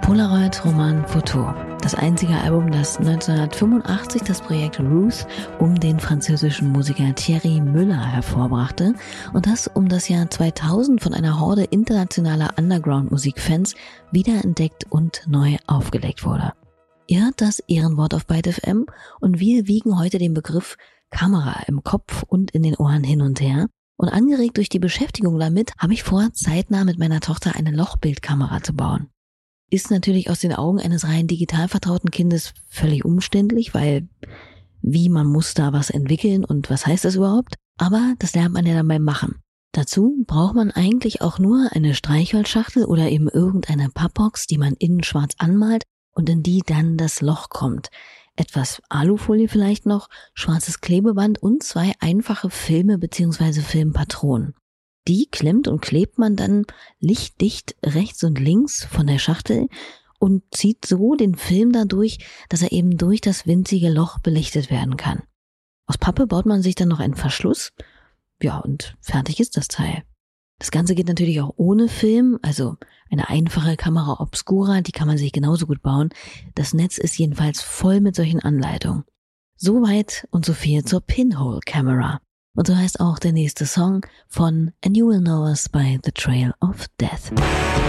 Polaroid Roman Photo, das einzige Album, das 1985 das Projekt Ruth um den französischen Musiker Thierry Müller hervorbrachte und das um das Jahr 2000 von einer Horde internationaler Underground-Musikfans wiederentdeckt und neu aufgelegt wurde. Ihr hört das Ehrenwort auf Byte FM und wir wiegen heute den Begriff Kamera im Kopf und in den Ohren hin und her. Und angeregt durch die Beschäftigung damit, habe ich vor, zeitnah mit meiner Tochter eine Lochbildkamera zu bauen. Ist natürlich aus den Augen eines rein digital vertrauten Kindes völlig umständlich, weil man muss da was entwickeln und was heißt das überhaupt? Aber das lernt man ja dann beim Machen. Dazu braucht man eigentlich auch nur eine Streichholzschachtel oder eben irgendeine Pappbox, die man innen schwarz anmalt und in die dann das Loch kommt. Etwas Alufolie vielleicht noch, schwarzes Klebeband und 2 einfache Filme bzw. Filmpatronen. Die klemmt und klebt man dann lichtdicht rechts und links von der Schachtel und zieht so den Film dadurch, dass er eben durch das winzige Loch belichtet werden kann. Aus Pappe baut man sich dann noch einen Verschluss. Ja, und fertig ist das Teil. Das Ganze geht natürlich auch ohne Film, also eine einfache Kamera Obscura, die kann man sich genauso gut bauen. Das Netz ist jedenfalls voll mit solchen Anleitungen. Soweit und so viel zur Pinhole Camera. Und so heißt auch der nächste Song von And You Will Know Us by The Trail of Death.